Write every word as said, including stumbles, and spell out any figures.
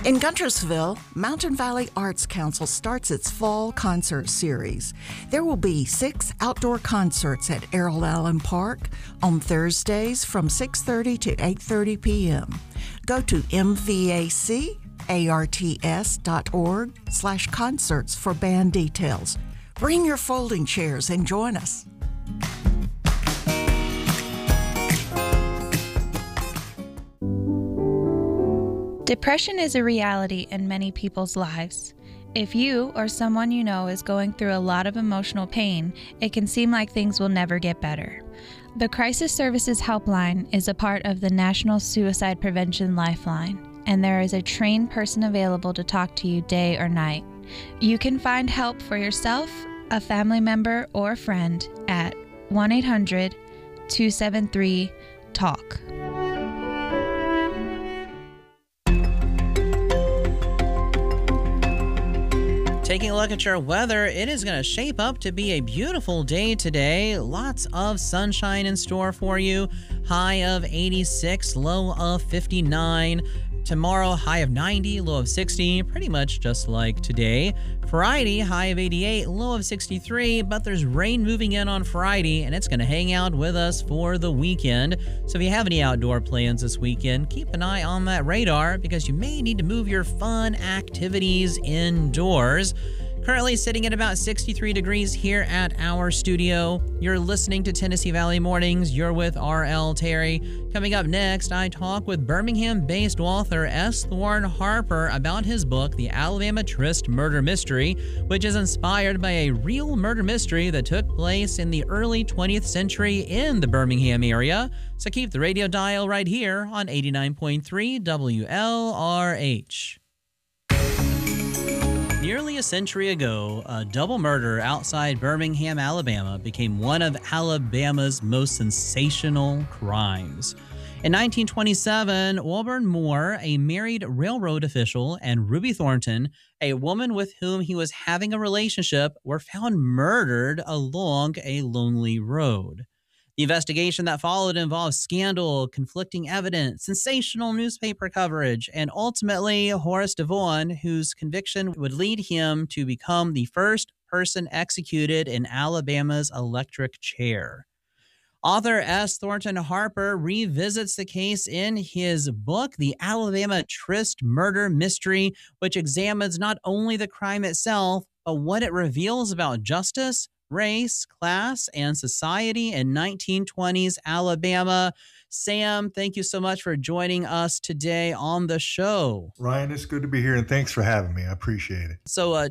In Guntersville, Mountain Valley Arts Council starts its fall concert series. There will be six outdoor concerts at Errol Allen Park on Thursdays from six thirty to eight thirty p.m. Go to m v a c arts dot org slash concerts for band details. Bring your folding chairs and join us. Depression is a reality in many people's lives. If you or someone you know is going through a lot of emotional pain, it can seem like things will never get better. The Crisis Services Helpline is a part of the National Suicide Prevention Lifeline, and there is a trained person available to talk to you day or night. You can find help for yourself, a family member, or a friend at one eight hundred two seven three talk. Taking a look at your weather, it is going to shape up to be a beautiful day today. Lots of sunshine in store for you. High of eighty-six, low of fifty-nine. Tomorrow, high of ninety, low of sixty, pretty much just like today. Friday, high of eighty-eight, low of sixty-three, but there's rain moving in on Friday, and it's going to hang out with us for the weekend. So if you have any outdoor plans this weekend, keep an eye on that radar because you may need to move your fun activities indoors. Currently sitting at about sixty-three degrees here at our studio. You're listening to Tennessee Valley Mornings. You're with R L Terry. Coming up next, I talk with Birmingham-based author S. Thorne Harper about his book, The Alabama Tryst Murder Mystery, which is inspired by a real murder mystery that took place in the early twentieth century in the Birmingham area. So keep the radio dial right here on eighty-nine point three W L R H. Nearly a century ago, a double murder outside Birmingham, Alabama became one of Alabama's most sensational crimes. In nineteen twenty-seven, Wilburn Moore, a married railroad official, and Ruby Thornton, a woman with whom he was having a relationship, were found murdered along a lonely road. The investigation that followed involved scandal, conflicting evidence, sensational newspaper coverage, and ultimately Horace Devon, whose conviction would lead him to become the first person executed in Alabama's electric chair. Author S. Thornton Harper revisits the case in his book, The Alabama Tryst Murder Mystery, which examines not only the crime itself, but what it reveals about justice, race, class, and society in nineteen twenties Alabama. Sam, thank you so much for joining us today on the show. Ryan, it's good to be here, and thanks for having me. I appreciate it. So uh,